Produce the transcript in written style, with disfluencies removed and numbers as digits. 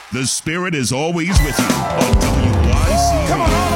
The spirit is always with you on WYC. Come on!